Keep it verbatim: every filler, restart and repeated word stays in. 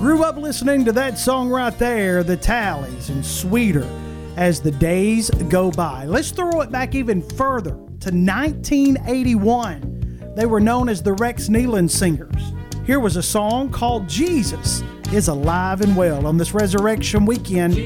Grew up listening to that song right there, the Tallies, and Sweeter as the days go by. Let's throw it back even further to nineteen eighty-one. They were known as the Rex Nealon Singers. Here was a song called Jesus is Alive and Well on this Resurrection Weekend.